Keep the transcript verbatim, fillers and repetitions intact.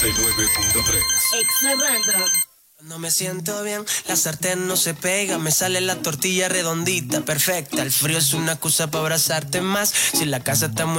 nueve punto tres. Extra Random. No me siento bien, la sartén no se pega, me sale la tortilla redondita, perfecta. El frío es una excusa para abrazarte más. Si la casa está muy